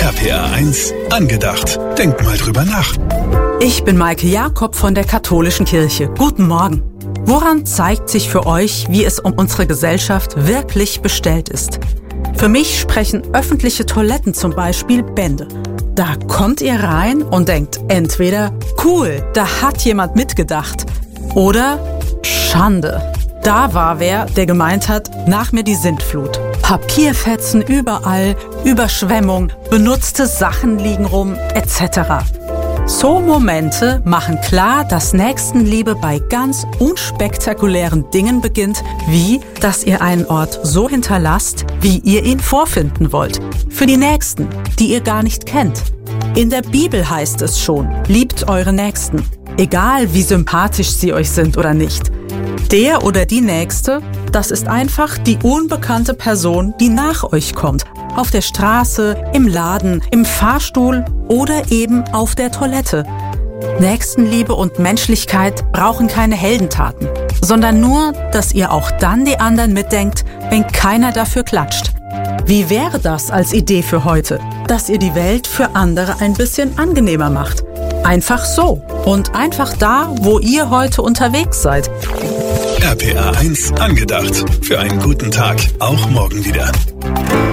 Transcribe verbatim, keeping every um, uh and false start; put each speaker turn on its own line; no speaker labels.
R P R eins angedacht. Denkt mal drüber nach.
Ich bin Maike Jakob von der Katholischen Kirche. Guten Morgen. Woran zeigt sich für euch, wie es um unsere Gesellschaft wirklich bestellt ist? Für mich sprechen öffentliche Toiletten zum Beispiel Bände. Da kommt ihr rein und denkt entweder, cool, da hat jemand mitgedacht, oder Schande. Da war wer, der gemeint hat, nach mir die Sintflut. Papierfetzen überall, Überschwemmung, benutzte Sachen liegen rum, et cetera. So Momente machen klar, dass Nächstenliebe bei ganz unspektakulären Dingen beginnt, wie, dass ihr einen Ort so hinterlasst, wie ihr ihn vorfinden wollt. Für die Nächsten, die ihr gar nicht kennt. In der Bibel heißt es schon, liebt eure Nächsten, egal wie sympathisch sie euch sind oder nicht. Der oder die Nächste, das ist einfach die unbekannte Person, die nach euch kommt. Auf der Straße, im Laden, im Fahrstuhl oder eben auf der Toilette. Nächstenliebe und Menschlichkeit brauchen keine Heldentaten, sondern nur, dass ihr auch dann die anderen mitdenkt, wenn keiner dafür klatscht. Wie wäre das als Idee für heute, dass ihr die Welt für andere ein bisschen angenehmer macht? Einfach so und einfach da, wo ihr heute unterwegs seid.
R P R eins angedacht. Für einen guten Tag, auch morgen wieder.